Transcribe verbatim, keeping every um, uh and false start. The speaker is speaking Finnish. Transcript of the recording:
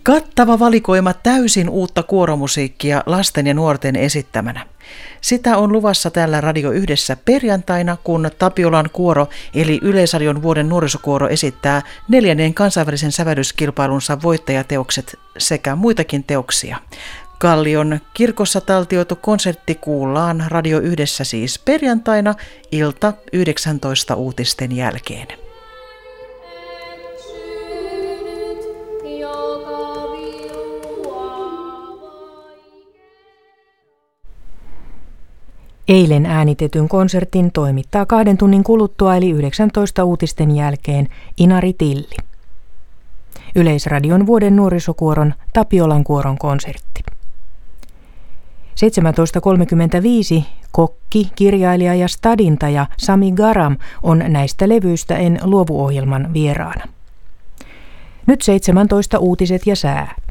Kattava valikoima täysin uutta kuoromusiikkia lasten ja nuorten esittämänä. Sitä on luvassa täällä Radio Yhdessä perjantaina, kun Tapiolan kuoro eli Yleisradion vuoden nuorisokuoro esittää neljännen kansainvälisen sävellyskilpailunsa voittajateokset sekä muitakin teoksia. Kallion kirkossa taltioitu konsertti kuullaan Radio Yhdessä siis perjantaina ilta yhdeksäntoista uutisten jälkeen. Eilen äänitetyn konsertin toimittaa kahden tunnin kuluttua eli yhdeksäntoista uutisten jälkeen Inari Tilli. Yleisradion vuoden nuorisokuoron Tapiolan kuoron konsertti. seitsemäntoista kolmekymmentäviisi kokki, kirjailija ja stadintaja Sami Garam on näistä levyistä En luovu -ohjelman vieraana. Nyt seitsemäntoista uutiset ja sää.